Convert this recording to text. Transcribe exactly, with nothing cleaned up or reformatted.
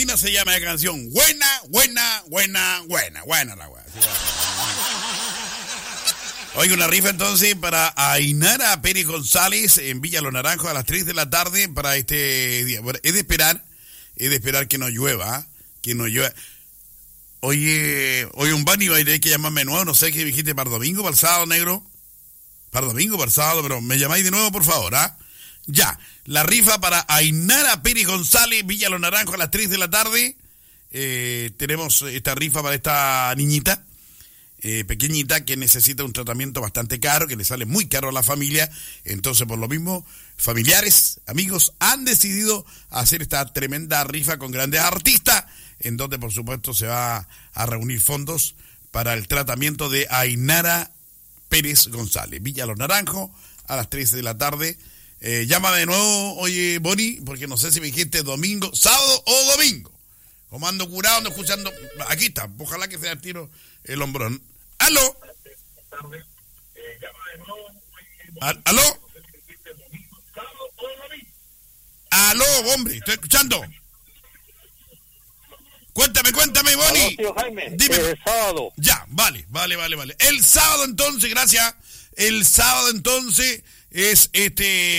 Se llama la canción Buena, buena, buena, buena, buena la weá. Oiga, una rifa entonces para Ainara Pérez González en Villa Los Naranjos a las tres de la tarde para este día. Bueno, es de esperar, es de esperar que no llueva, que no llueva. Oye, oye, un Bani va a tener que llamarme de nuevo, no sé qué dijiste para el domingo, para el sábado, negro. Para el domingo, para el sábado, pero me llamáis de nuevo, por favor, ¿ah? Ya, la rifa para Ainara Pérez González, Villa Los Naranjos a las tres de la tarde. Eh, tenemos esta rifa para esta niñita, eh, pequeñita, que necesita un tratamiento bastante caro, que le sale muy caro a la familia. Entonces, por lo mismo, familiares, amigos, han decidido hacer esta tremenda rifa con grandes artistas, en donde, por supuesto, se va a reunir fondos para el tratamiento de Ainara Pérez González, Villa Los Naranjos, a las tres de la tarde. Eh, llámame de nuevo, oye, Boni, porque no sé si me dijiste domingo, sábado o domingo. Como ando curado, ando escuchando. Aquí está, ojalá que sea el tiro el hombrón. ¿Aló? ¿Aló? ¿Aló, hombre? ¿Estoy escuchando? Cuéntame, cuéntame, Boni. Aló, tío Jaime. Dime. El sábado. Ya, vale, vale, vale, vale. El sábado entonces, gracias. El sábado entonces es este...